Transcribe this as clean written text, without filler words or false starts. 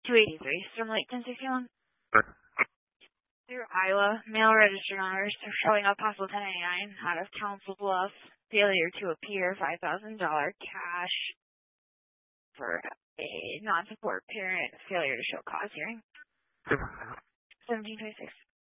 283, Storm Lake 1061. Through Iowa, mail registered owners are showing up possible 1099 out of Council Bluffs. Failure to appear, $5,000 cash for a non-support parent. Failure to show cause hearing. 1726.